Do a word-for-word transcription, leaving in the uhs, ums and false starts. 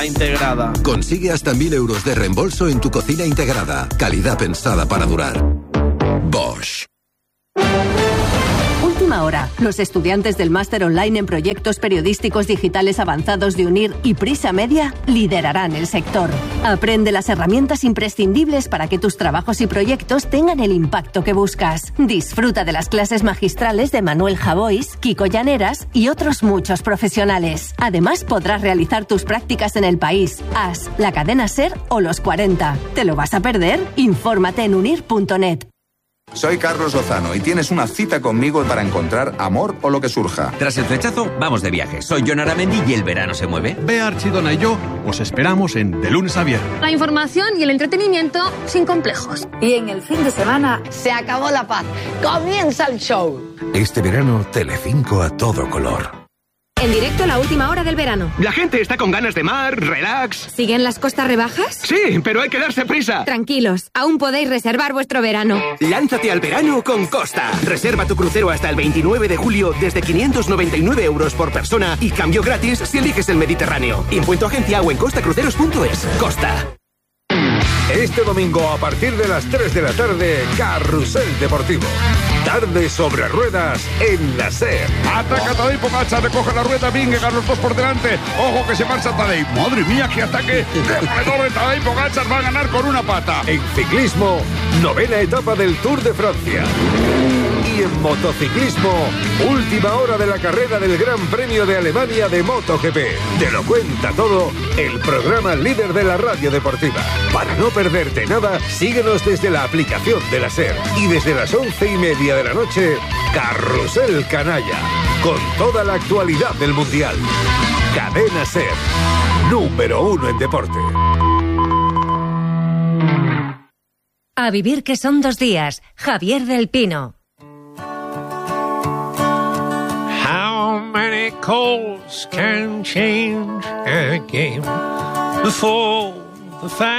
Integrada. Consigue hasta mil euros de reembolso en tu cocina integrada. Calidad pensada para durar. Bosch. Última hora. Los estudiantes del máster online en proyectos periodísticos digitales avanzados de UNIR y Prisa Media liderarán el sector. Aprende las herramientas imprescindibles para que tus trabajos y proyectos tengan el impacto que buscas. Disfruta de las clases magistrales de Manuel Javois, Kiko Llaneras y otros muchos profesionales. Además, podrás realizar tus prácticas en El País, As, la cadena SER o Los cuarenta. ¿Te lo vas a perder? Infórmate en unir punto net. Soy Carlos Lozano y tienes una cita conmigo para encontrar amor o lo que surja. Tras el flechazo, vamos de viaje. Soy Jon Aramendi y el verano se mueve. Bea Archidona y yo os esperamos en De Lunes a Viernes. La información y el entretenimiento sin complejos. Y en el fin de semana se acabó la paz. Comienza el show. Este verano, Telecinco a todo color. En directo a la última hora del verano. La gente está con ganas de mar, relax. ¿Siguen las costas rebajas? Sí, pero hay que darse prisa. Tranquilos, aún podéis reservar vuestro verano. Lánzate al verano con Costa. Reserva tu crucero hasta el veintinueve de julio desde quinientos noventa y nueve euros por persona y cambio gratis si eliges el Mediterráneo. Impuesto agencia o en costacruceros punto es. Costa. Este domingo a partir de las tres de la tarde, Carrusel Deportivo. Tarde sobre ruedas en la SER. Ataca Tadej Pogačar, recoge la rueda, Vingegaard, los dos por delante. Ojo que se marcha Tadej. Madre mía, qué ataque demoledor de Tadej Pogačar, va a ganar con una pata. En ciclismo, novena etapa del Tour de Francia. Y en motociclismo, última hora de la carrera del Gran Premio de Alemania de MotoGP. Te lo cuenta todo el programa líder de la radio deportiva. Para no perderte nada, síguenos desde la aplicación de la SER. Y desde las once y media de la noche, Carrusel Canalla. Con toda la actualidad del Mundial. Cadena SER. Número uno en deporte. A vivir que son dos días. Javier del Pino. How many calls can change a game before the fact